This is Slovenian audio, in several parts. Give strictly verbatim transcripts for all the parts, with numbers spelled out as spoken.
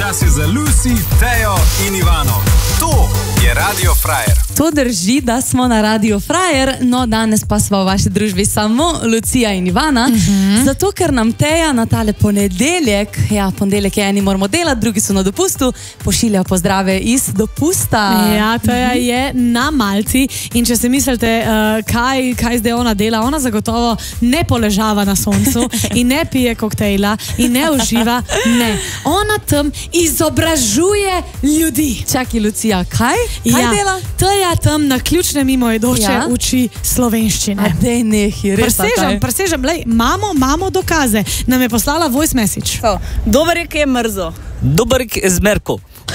Čas je za Lucy, Tejo in Ivano. To je Radio Frajer. To drži, da smo na Radio Frajer, no danes pa smo v vaši družbi samo Lucija in Ivana, uh-huh. zato ker nam Teja na tale ponedeljek, ja, ponedeljek je eni moramo delati, drugi so na dopustu, pošiljajo pozdrave iz dopusta. Ja, Teja je na Malti in če se mislite, uh, kaj, kaj zdaj ona dela, ona zagotovo ne poležava na soncu in ne pije koktejla in ne uživa, ne. Ona tam izobražuje ljudi. Čakaj, Lucija, kaj? Kaj ja, dela? Teja tam na ključne mimoidoče ja? uči slovenščine. A dej nehi, res Presežem, presežem, lej, mamo, mamo dokaze. Nam je poslala voice message. Oh, dober je, ki je mrzo. Dober je z Merko.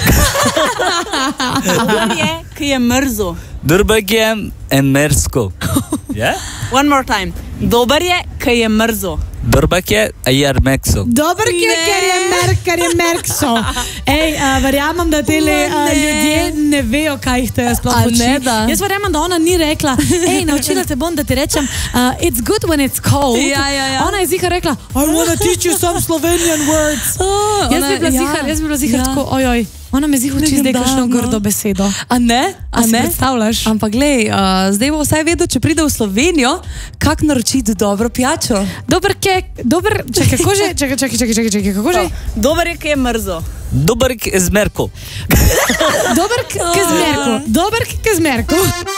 Dober je, ki je mrzo. Dober je en Mersko. Yeah? One more time. Dober je, ki je mrzo. Dober je ajar Mekso. Dober je, ker je Merk, ker je Merkso. Ej, uh, verjamem, da tele uh, ljudje ne vejo, kaj jih te sploh uči. Jaz verjamem, da ona ni rekla, ej, naučila te bom, da ti rečem, uh, it's good when it's cold. Ja, ja, ja. Ona je zihar rekla, I wanna teach you some Slovenian words. Oh, jaz, bi bila ja. zihar, jaz bi bila zihar ja. tako, ojoj. Ona me zihar uči zdaj kakšno grdo besedo. A ne? A, A si ne? predstavljaš? Ampak glej, uh, zdaj bo vsaj vedel, če pride v Slovenijo, kak naročiti dobro pijačo. Dober kek, dober, čakaj, kako že, čakaj, čakaj, čakaj, čakaj, čakaj, kako že? Dober je, ki je mrzo. Dober je z Merko. Dober k z Merko. Dober k z Merko.